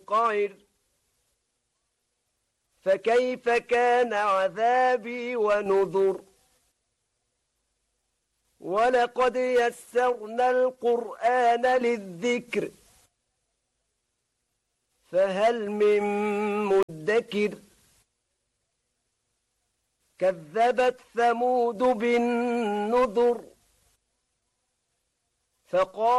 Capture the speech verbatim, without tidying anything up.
منقعر فكيف كان عذابي ونذر ولقد يسرنا القرآن للذكر فهل من مدكر كذبت ثمود بالنذر فقال